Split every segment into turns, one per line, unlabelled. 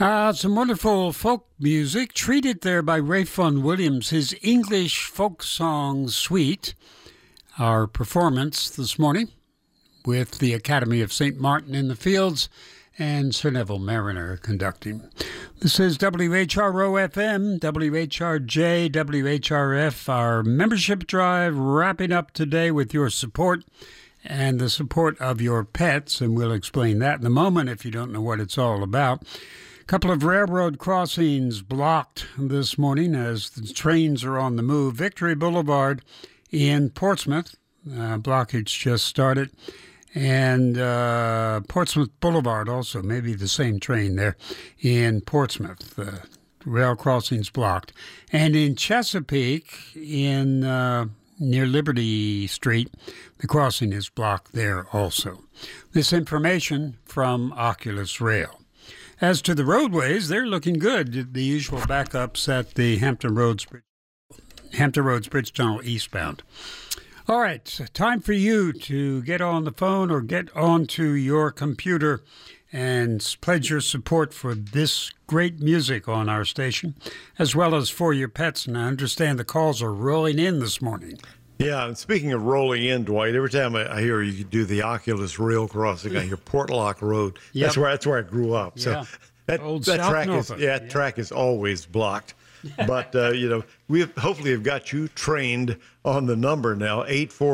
Some wonderful folk music treated there by Ray Vaughan Williams, his English folk song suite. Our performance this morning with the Academy of St. Martin in the Fields and Sir Neville Mariner conducting. This is WHRO-FM, WHRJ, WHRF, our membership drive wrapping up today with your support and the support of your pets, and we'll explain that in a moment if you don't know what it's all about. A couple of railroad crossings blocked this morning as the trains are on the move. Victory Boulevard in Portsmouth, blockage just started, and Portsmouth Boulevard also, maybe the same train there in Portsmouth. Rail crossings blocked. And in Chesapeake, in near Liberty Street, the crossing is blocked there also. This information from Oculus Rail. As to the roadways, they're looking good. The usual backups at the Hampton Roads Bridge Tunnel eastbound. All right, time for you to get on the phone or get onto your computer and pledge your support for this great music on our station, as well as for your pets. And I understand the calls are rolling in this morning.
Yeah, and speaking of rolling in, Dwight, every time I hear you do the Oculus Rail crossing, I hear Portlock Road. Yep. That's where I grew up. So that track is always blocked. But we hopefully have got you trained on the number now,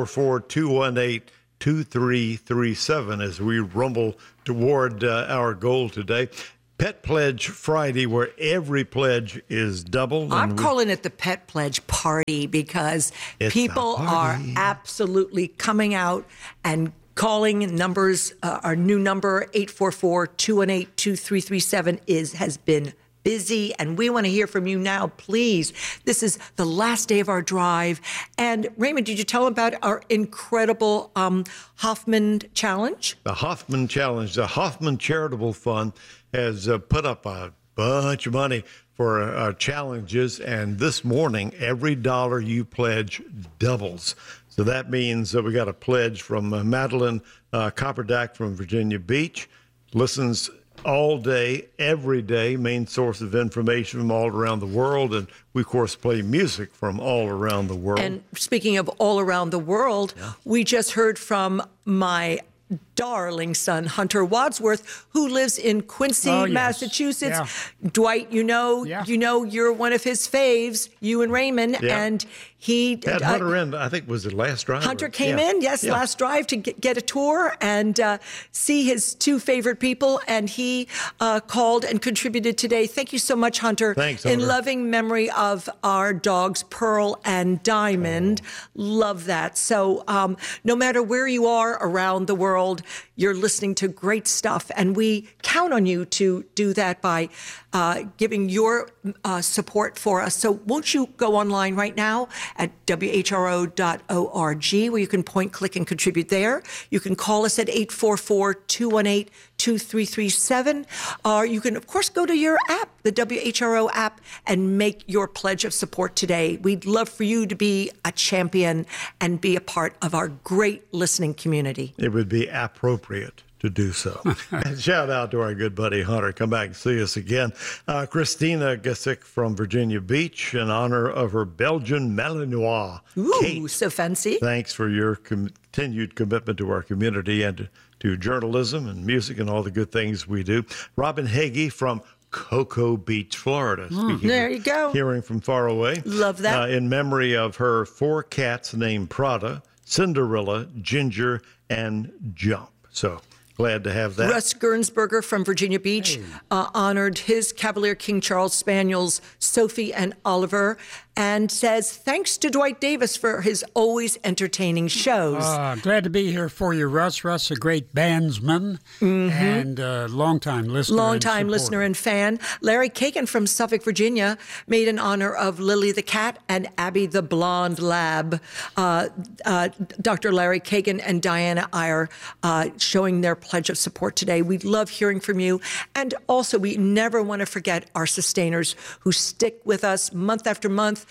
844-218-2337, as we rumble toward our goal today. Pet Pledge Friday, where every pledge is double.
I'm calling it the Pet Pledge Party because people are absolutely coming out and calling numbers. Our new number, 844-218-2337, has been busy, and we want to hear from you now, please. This is the last day of our drive. And Raymond, did you tell them about our incredible Hoffman Challenge?
The Hoffman Challenge, the Hoffman Charitable Fund has put up a bunch of money for our challenges, and this morning, every dollar you pledge doubles. So that means that we got a pledge from Madeline Copperdack from Virginia Beach, listens all day, every day, main source of information from all around the world. And we, of course, play music from all around the world.
And speaking of all around the world, we just heard from my darling son, Hunter Wadsworth, who lives in Quincy, Massachusetts. Yeah. Dwight, you're one of his faves, you and Raymond, and he
had Hunter in, I think, was it last drive?
Hunter came in, last drive to get a tour and see his two favorite people, and he called and contributed today. Thank you so much, Hunter.
Thanks, Hunter.
In loving memory of our dogs, Pearl and Diamond. Love that. So no matter where you are around the world, you're listening to great stuff, and we count on you to do that by giving your support for us. So won't you go online right now at WHRO.org, where you can point, click, and contribute there. You can call us at 844-218-2337, or you can, of course, go to your app, the WHRO app, and make your pledge of support today. We'd love for you to be a champion and be a part of our great listening community.
It would be appropriate to do so. And shout out to our good buddy Hunter. Come back and see us again. Christina Gasick from Virginia Beach, in honor of her Belgian Malinois.
Ooh,
Kate,
so fancy.
Thanks for your continued commitment to our community and to journalism and music and all the good things we do. Robin Hagee from Cocoa Beach, Florida.
There you go.
Hearing from far away.
Love that.
In memory of her 4 cats named Prada, Cinderella, Ginger, and Jump. So glad to have that.
Russ Gernsberger from Virginia Beach honored his Cavalier King Charles Spaniels, Sophie and Oliver, and says, thanks to Dwight Davis for his always entertaining shows.
Glad to be here for you, Russ. Russ, a great bandsman and longtime listener.
Longtime listener and fan. Larry Kagan from Suffolk, Virginia, made in honor of Lily the cat and Abby the blonde lab. Dr. Larry Kagan and Diana Iyer showing their pledge of support today. We love hearing from you. And also, we never want to forget our sustainers who stick with us month after month,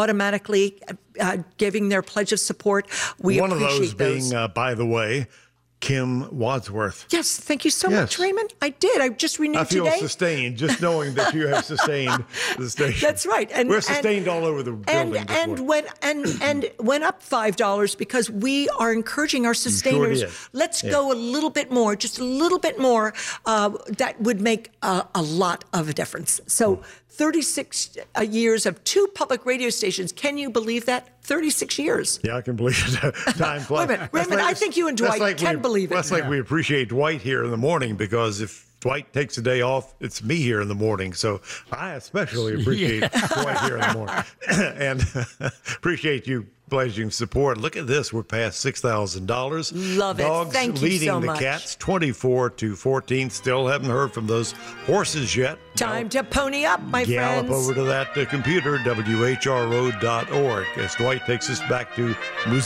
automatically giving their pledge of support. We
One
appreciate
of those being, by the way, Kim Wadsworth.
Yes, thank you so
Yes.
much, Raymond. I did. I just renewed
I feel
today.
sustained just knowing that you have sustained the station.
That's right. And
we're sustained all over the building.
And went up $5 because we are encouraging our sustainers.
did.
Let's
Yeah.
go a little bit more, just a little bit more. That would make a lot of a difference. So 36 years of 2 public radio stations. Can you believe that? 36 years.
Yeah, I can believe it. Time flies.
Wait a minute, Raymond, I think you and
that's
Dwight can believe it.
That's like we appreciate Dwight here in the morning, because if Dwight takes a day off, it's me here in the morning. So I especially appreciate Dwight here in the morning. And appreciate you pledging support. Look at this. We're past $6,000.
Love it.
Dogs
Thank you
leading
so
the
much.
cats 24-14. Still haven't heard from those horses yet.
Time to pony up, my
Gallop
friends.
over to that computer, WHRO.org, as Dwight takes us back to Missouri.